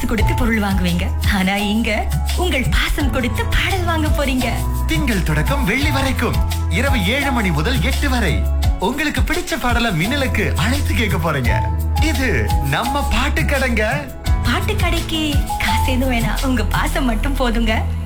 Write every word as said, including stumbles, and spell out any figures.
காசு கொடுத்து பொருள் வாங்குவீங்க. ஆனா இங்க உங்கள் பாசம் கொடுத்து பாடல் வாங்க போறீங்க. திங்கள் தொடக்கம் வெள்ளி வரைக்கும் இரவு ஏழு மணி முதல் எட்டு வரை உங்களுக்கு பிடிச்ச பாடல மின்னலுக்கு அழைத்து கேட்க போறீங்க. இது நம்ம பாட்டு கடைங்க. பாட்டு கடைக்கு காசு எதுவும் வேணாம், உங்க பாசம் மட்டும் போதுங்க.